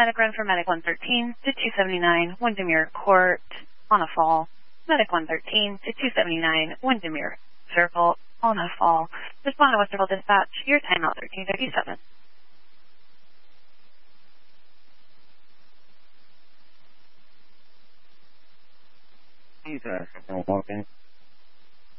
medic run for Medic 113 to 279 Windermere Court on a fall. Medic 113 to 279 Windermere Circle on a fall. Respond to Westerville Dispatch. Your timeout 1357. He's walking.